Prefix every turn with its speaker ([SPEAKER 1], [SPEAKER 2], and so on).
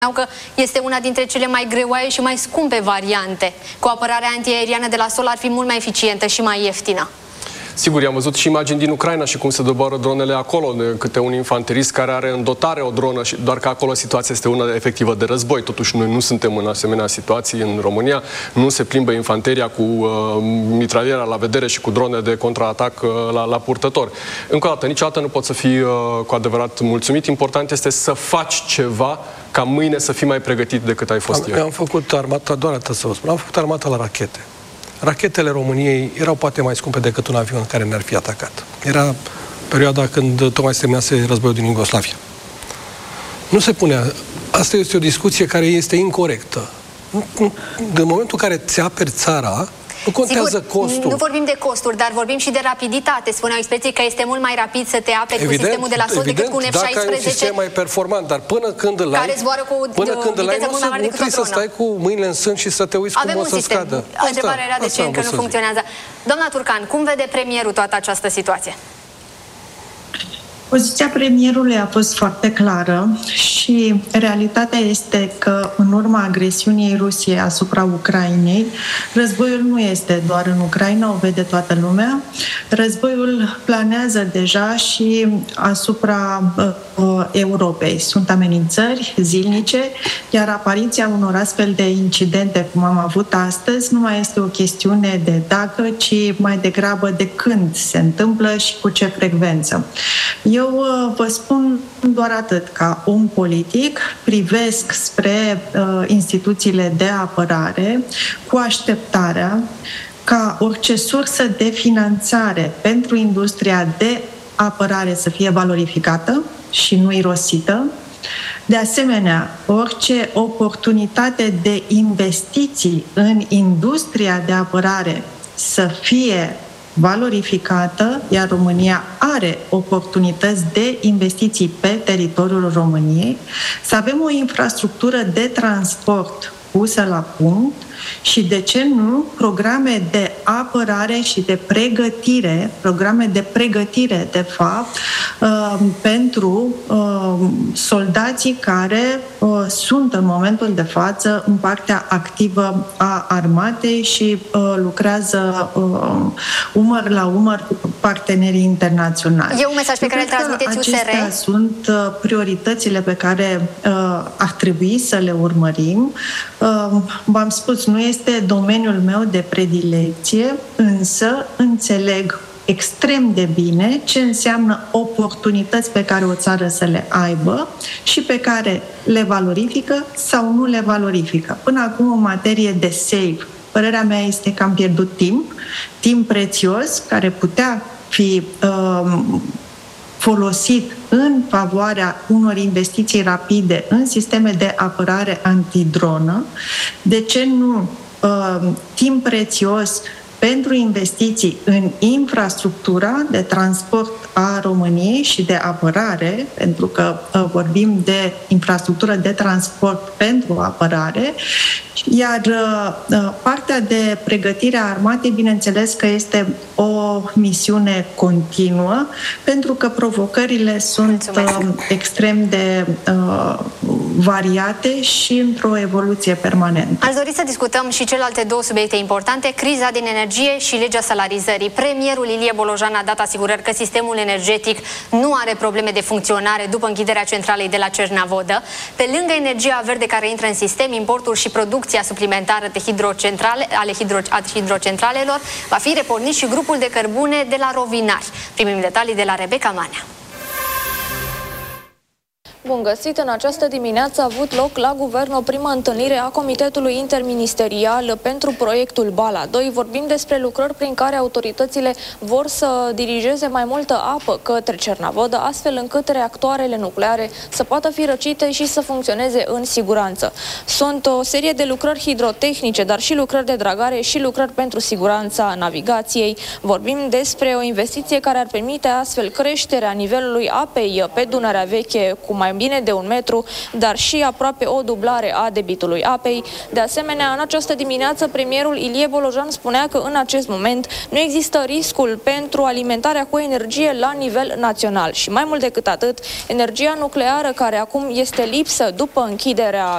[SPEAKER 1] că este una dintre cele mai greoaie și mai scumpe variante. Cu apărarea antiaeriană de la sol ar fi mult mai eficientă și mai ieftină.
[SPEAKER 2] Sigur, am văzut și imagini din Ucraina și cum se doboară dronele acolo, de câte un infanterist care are în dotare o dronă, și doar că acolo situația este una efectivă de război. Totuși, noi nu suntem în asemenea situații în România. Nu se plimbă infanteria cu mitraliera la vedere și cu drone de contraatac la purtător. Încă o dată, niciodată nu poți să fii cu adevărat mulțumit. Important este să faci ceva ca mâine să fii mai pregătit decât ai fost ieri.
[SPEAKER 3] Am făcut armata, doar atât să vă spun, am făcut armata la rachete. Rachetele României erau poate mai scumpe decât un avion care ne-ar fi atacat. Era perioada când tocmai se terminase războiul din Iugoslavia. Nu se punea. Asta este o discuție care este incorectă. În momentul în care ți aperi țara, nu contează costul.
[SPEAKER 1] Nu vorbim de costuri, dar vorbim și de rapiditate. Spuneau experții că este mult mai rapid să te aperi cu sistemul de la sol decât cu un F-16.
[SPEAKER 3] Dacă ai un sistem mai performant, dar până când îl ai,
[SPEAKER 1] care zboară cu viteză mult mai mare decât o
[SPEAKER 3] trebuie să stai cu mâinile în sân și să te uiți cum o să scadă.
[SPEAKER 1] Întrebarea era de ce încă nu funcționează. Doamna Turcan, cum vede premierul toată această situație?
[SPEAKER 4] Poziția premierului a fost foarte clară și realitatea este că în urma agresiunii Rusiei asupra Ucrainei, războiul nu este doar în Ucraina, o vede toată lumea. Războiul planează deja și asupra Europei. Sunt amenințări zilnice, iar apariția unor astfel de incidente, cum am avut astăzi, nu mai este o chestiune de dacă, ci mai degrabă de când se întâmplă și cu ce frecvență. Eu vă spun doar atât, ca om politic, privesc spre instituțiile de apărare cu așteptarea ca orice sursă de finanțare pentru industria de apărare să fie valorificată și nu irosită. De asemenea, orice oportunitate de investiții în industria de apărare să fie valorificată, iar România are oportunități de investiții pe teritoriul României, să avem o infrastructură de transport pusă la punct și, de ce nu, programe de apărare și de pregătire, de fapt, pentru soldații care sunt în momentul de față în partea activă a armatei și lucrează umăr la umăr cu partenerii internaționali.
[SPEAKER 1] E un mesaj pe care îl transmiteți USR?
[SPEAKER 4] Acestea sunt prioritățile pe care ar trebui să le urmărim. V-am spus, nu este domeniul meu de predilecție, însă înțeleg extrem de bine ce înseamnă oportunități pe care o țară să le aibă și pe care le valorifică sau nu le valorifică. Până acum, în materie de SAFE, părerea mea este că am pierdut timp prețios, care putea fi folosit în favoarea unor investiții rapide în sisteme de apărare antidronă. De ce nu timp prețios pentru investiții în infrastructura de transport a României și de apărare, pentru că vorbim de infrastructură de transport pentru apărare, iar partea de pregătire a armatei, bineînțeles că este o misiune continuă, pentru că provocările sunt extrem de variate și într-o evoluție permanentă.
[SPEAKER 1] Aș dori să discutăm și celelalte două subiecte importante, criza din energie și legea salarizării. Premierul Ilie Bolojan a dat asigurări că sistemul energetic nu are probleme de funcționare după închiderea centralei de la Cernavodă. Pe lângă energia verde care intră în sistem, importul și producția suplimentară de hidrocentralelor, va fi repornit și grupul de cărbune de la Rovinari. Primim detalii de la Rebecca Manea.
[SPEAKER 5] Bun găsit! În această dimineață a avut loc la Guvern o primă întâlnire a Comitetului Interministerial pentru proiectul Bala 2. Vorbim despre lucrări prin care autoritățile vor să dirigeze mai multă apă către Cernavodă, astfel încât reactoarele nucleare să poată fi răcite și să funcționeze în siguranță. Sunt o serie de lucrări hidrotehnice, dar și lucrări de dragare și lucrări pentru siguranța navigației. Vorbim despre o investiție care ar permite astfel creșterea nivelului apei pe Dunărea Veche cu mai bine de 1 metru, dar și aproape o dublare a debitului apei. De asemenea, în această dimineață, premierul Ilie Bolojan spunea că în acest moment nu există riscul pentru alimentarea cu energie la nivel național. Și mai mult decât atât, energia nucleară, care acum este lipsă după închiderea